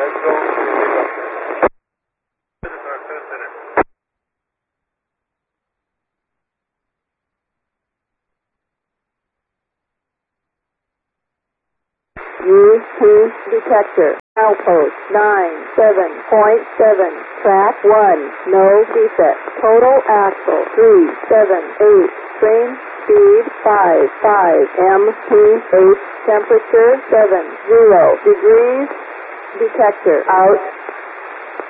U2 detector. Outpost 97.7. Track 1. No defect. Total axle 378. Train speed 55 mph. Temperature 70 degrees. Detector out.